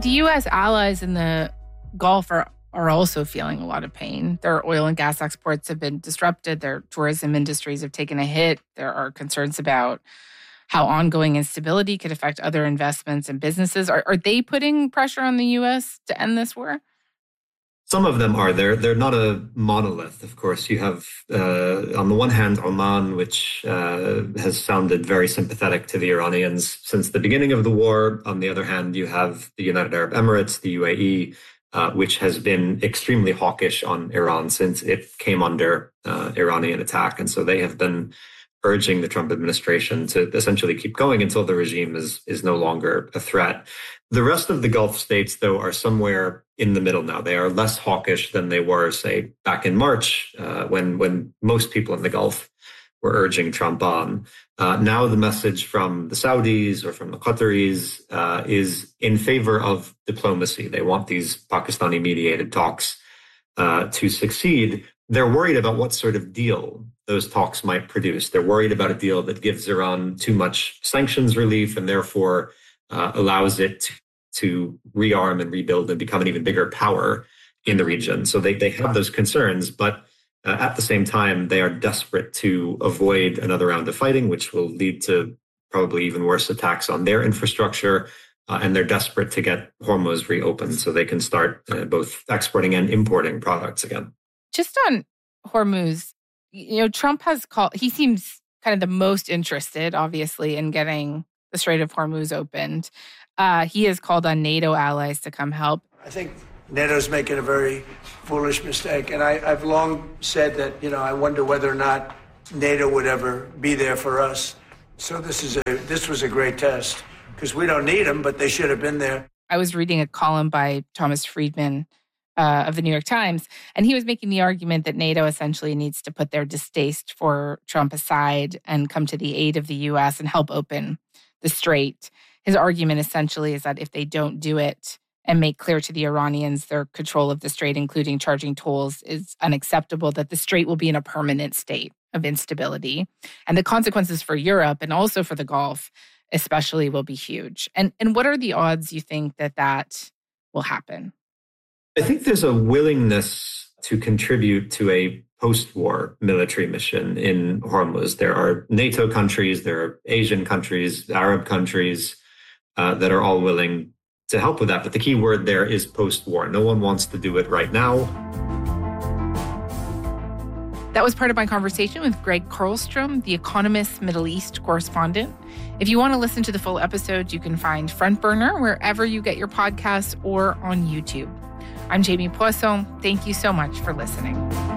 The U.S. allies in the Gulf are also feeling a lot of pain. Their oil and gas exports have been disrupted. Their tourism industries have taken a hit. There are concerns about how ongoing instability could affect other investments and businesses. Are they putting pressure on the U.S. to end this war? Some of them are. They're not a monolith. Of course, you have, on the one hand, Oman, which has sounded very sympathetic to the Iranians since the beginning of the war. On the other hand, you have the United Arab Emirates, the UAE, which has been extremely hawkish on Iran since it came under Iranian attack. And so they have been urging the Trump administration to essentially keep going until the regime is no longer a threat. The rest of the Gulf states, though, are somewhere in the middle now. They are less hawkish than they were, say, back in March, when most people in the Gulf were urging Trump on. Now the message from the Saudis or from the Qataris is in favor of diplomacy. They want these Pakistani-mediated talks to succeed. They're worried about what sort of deal those talks might produce. They're worried about a deal that gives Iran too much sanctions relief and therefore allows it to rearm and rebuild and become an even bigger power in the region. So they have those concerns, but at the same time, they are desperate to avoid another round of fighting, which will lead to probably even worse attacks on their infrastructure. And they're desperate to get Hormuz reopened so they can start both exporting and importing products again. Just on Hormuz, Trump he seems kind of the most interested, obviously, in getting the Strait of Hormuz opened. He has called on NATO allies to come help. I think NATO's making a very foolish mistake. And I've long said that, I wonder whether or not NATO would ever be there for us. So this was a great test because we don't need them, but they should have been there. I was reading a column by Thomas Friedman of the New York Times, and he was making the argument that NATO essentially needs to put their distaste for Trump aside and come to the aid of the U.S. and help open the strait. His argument essentially is that if they don't do it and make clear to the Iranians their control of the strait, including charging tolls, is unacceptable, that the strait will be in a permanent state of instability. And the consequences for Europe and also for the Gulf especially will be huge. And what are the odds you think that will happen? I think there's a willingness to contribute to a post-war military mission in Hormuz. There are NATO countries, there are Asian countries, Arab countries that are all willing to help with that. But the key word there is post-war. No one wants to do it right now. That was part of my conversation with Greg Karlstrom, The Economist's Middle East correspondent. If you want to listen to the full episode, you can find Front Burner wherever you get your podcasts or on YouTube. I'm Jamie Poisson. Thank you so much for listening.